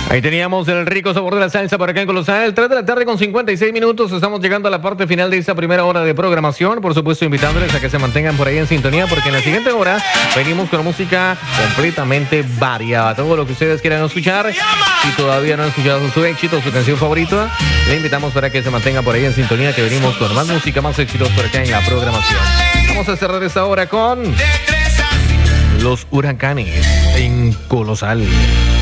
Ahí teníamos el rico sabor de la salsa por acá en Colosal. 3 de la tarde con 56 minutos. Estamos llegando a la parte final de esta primera hora de programación. Por supuesto, invitándoles a que se mantengan por ahí en sintonía, porque en la siguiente hora venimos con música completamente variada. Todo lo que ustedes quieran escuchar. Si todavía no han escuchado su éxito, su canción favorita, le invitamos para que se mantengan por ahí en sintonía, que venimos con más música, más éxitos por acá en la programación. Vamos a cerrar esta hora con Los Huracanes en Colosal.